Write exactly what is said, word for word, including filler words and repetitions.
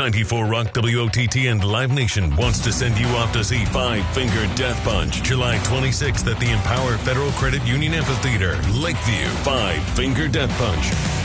ninety-four Rock W O T T and Live Nation wants to send you off to see Five Finger Death Punch, July twenty-sixth at the Empower Federal Credit Union Amphitheater, Lakeview. Five Finger Death Punch.